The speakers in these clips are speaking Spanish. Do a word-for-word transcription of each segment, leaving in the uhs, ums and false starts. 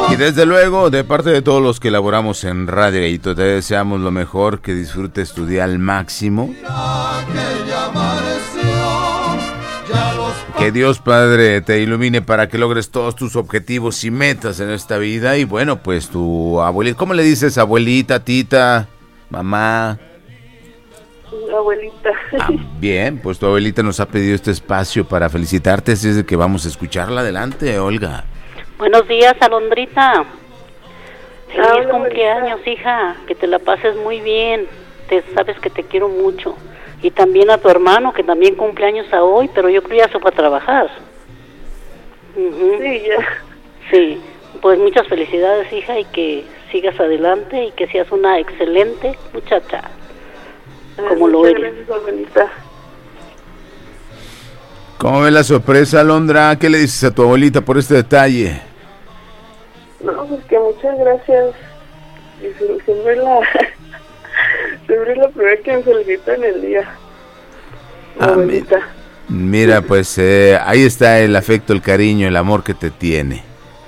Y desde luego, de parte de todos los que elaboramos en Radio Gallito, te deseamos lo mejor, que disfrutes tu día al máximo. Que Dios Padre te ilumine para que logres todos tus objetivos y metas en esta vida. Y bueno, pues tu abuelita, ¿cómo le dices? Abuelita, tita, mamá. Abuelita. Ah, bien, pues tu abuelita nos ha pedido este espacio para felicitarte, así es de que vamos a escucharla. Adelante, Olga. Buenos días, Alondrita. Feliz Hola, cumpleaños, abuelita. hija. Que te la pases muy bien. Te sabes que te quiero mucho. Y también a tu hermano, que también cumpleaños a hoy, pero yo creo ya se fue a trabajar. Ujú. Sí, ya. Sí, pues muchas felicidades, hija, y que sigas adelante y que seas una excelente muchacha, como Ay, lo muchas eres. Gracias, abuelita. ¿Cómo ves la sorpresa, Alondra? ¿Qué le dices a tu abuelita por este detalle? No, pues que muchas gracias. Y sie- siempre la... siempre es la primera que me felicita en el día. Ah, Abuelita. Mira, pues eh, ahí está el afecto, el cariño, el amor que te tiene.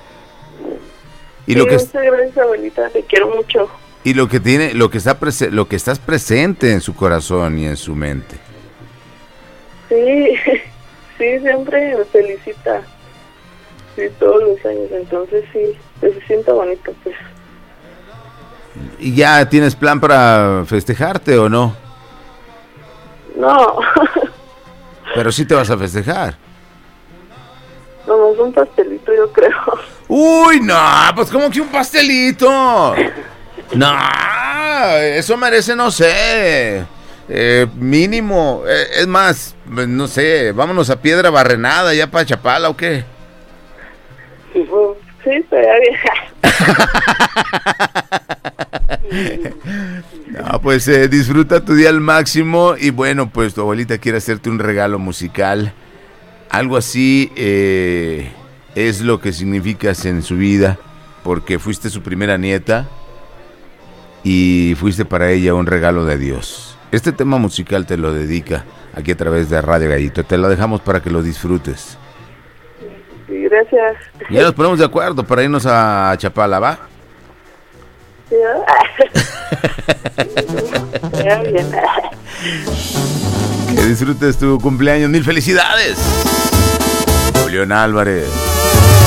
Y Sí, lo que es- muchas gracias, abuelita. Te quiero mucho. y lo que tiene, lo que está prese- lo que estás presente en su corazón y en su mente. Sí, sí, siempre me felicita. Sí, todos los años. Entonces sí, pues, se siente bonito, pues. ¿Y ya tienes plan para festejarte o no? No, Pero sí te vas a festejar. nomás un pastelito, yo creo. Uy, no, pues como que un pastelito. No, eso merece, no sé, eh, mínimo, eh, es más, no sé, vámonos a Piedra Barrenada, ya para Chapala, ¿o qué? Pues, sí, estaría bien. No, pues eh, disfruta tu día al máximo y bueno, pues tu abuelita quiere hacerte un regalo musical. Algo así eh, es lo que significas en su vida, porque fuiste su primera nieta y fuiste para ella un regalo de Dios. Este tema musical te lo dedica aquí a través de Radio Gallito. Te lo dejamos para que lo disfrutes. Sí, gracias. Ya nos ponemos de acuerdo para irnos a Chapala, ¿va? Sí, estaría bien. Que disfrutes tu cumpleaños. ¡Mil felicidades! Julián Álvarez.